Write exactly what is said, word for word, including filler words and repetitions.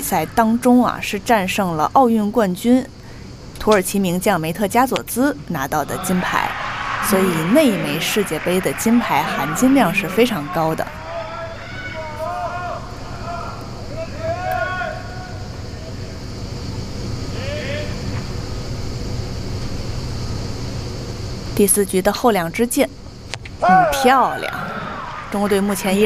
赛当中啊，是战胜了奥运冠军土耳其名将梅特加佐兹拿到的金牌，所以那一枚世界杯的金牌含金量是非常高的。第四局的后两支箭，嗯，漂亮！中国队目前依然